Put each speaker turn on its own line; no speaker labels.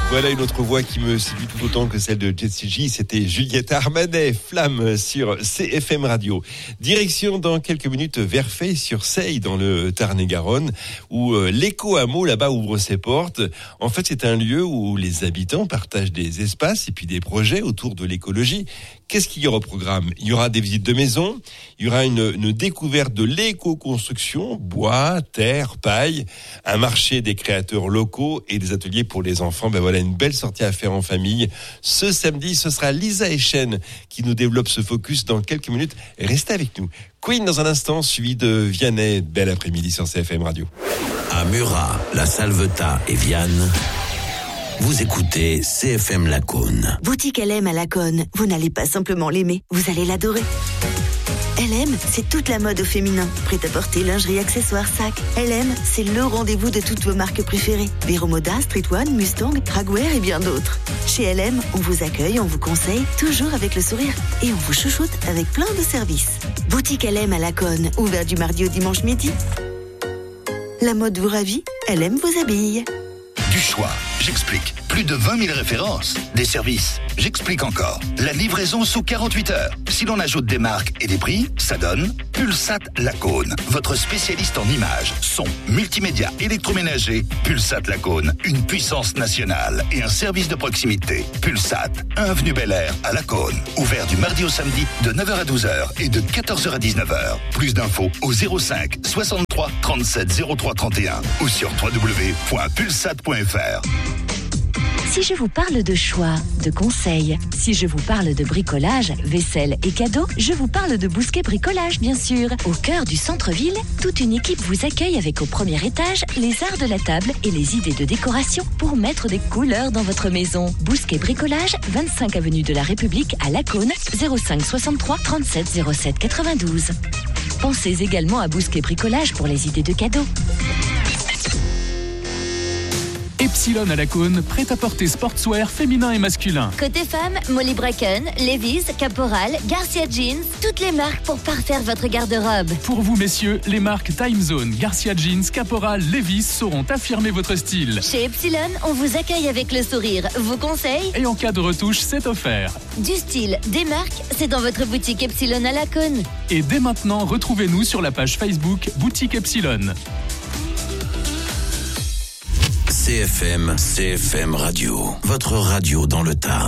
Voilà une autre voix qui me séduit tout autant que celle de Jessie J. C'était Juliette Armanet, Flamme sur CFM Radio. Direction dans quelques minutes Verfeil-sur-Seille dans le Tarn-et-Garonne où l'éco-hameau là-bas ouvre ses portes. En fait, c'est un lieu où les habitants partagent des espaces et puis des projets autour de l'écologie. Qu'est-ce qu'il y aura au programme ? Il y aura des visites de maisons, il y aura une découverte de l'éco-construction, bois, terre, paille, un marché des créateurs locaux et des ateliers pour les enfants. Ben voilà, une belle sortie à faire en famille. Ce samedi, ce sera Lisa Echen qui nous développe ce focus dans quelques minutes. Restez avec nous. Queen dans un instant, suivi de Vianney. Bel après-midi sur CFM Radio.
À Murat, La Salvetat et Vianne, vous écoutez CFM Lacaune.
Boutique LM à Lacaune. Vous n'allez pas simplement l'aimer, vous allez l'adorer. LM, c'est toute la mode au féminin. Prêt-à-porter, lingerie, accessoires, sacs. LM, c'est le rendez-vous de toutes vos marques préférées. Vero Moda, Street One, Mustang, Kragwear et bien d'autres. Chez LM, on vous accueille, on vous conseille, toujours avec le sourire. Et on vous chouchoute avec plein de services. Boutique LM à Lacaune, ouvert du mardi au dimanche midi. La mode vous ravit, LM vous habille.
Du choix, j'explique. Plus de 20 000 références. Des services, j'explique encore. La livraison sous 48 heures. Si l'on ajoute des marques et des prix, ça donne Pulsat Lacaune. Votre spécialiste en images, son, multimédia, électroménager. Pulsat Lacaune, une puissance nationale et un service de proximité. Pulsat, 1 avenue Bel Air à Lacaune. Ouvert du mardi au samedi de 9h à 12h et de 14h à 19h. Plus d'infos au 05 63 37 03 31 ou sur www.pulsat.fr.
Si je vous parle de choix, de conseils, si je vous parle de bricolage, vaisselle et cadeaux, je vous parle de Bousquet Bricolage, bien sûr. Au cœur du centre-ville, toute une équipe vous accueille avec au premier étage les arts de la table et les idées de décoration pour mettre des couleurs dans votre maison. Bousquet Bricolage, 25 avenue de la République à Lacaune, 05 63 37 07 92. Pensez également à Bousquet Bricolage pour les idées de cadeaux.
Epsilon à Lacaune, prêt-à-porter sportswear féminin et masculin.
Côté femmes, Molly Bracken, Levi's, Caporal, Garcia Jeans, toutes les marques pour parfaire votre garde-robe.
Pour vous messieurs, les marques Time Zone, Garcia Jeans, Caporal, Levi's sauront affirmer votre style.
Chez Epsilon, on vous accueille avec le sourire, vous conseille.
Et en cas de retouche, c'est offert.
Du style, des marques, c'est dans votre boutique Epsilon à Lacaune.
Et dès maintenant, retrouvez-nous sur la page Facebook Boutique Epsilon.
CFM Radio, votre radio dans le Tarn.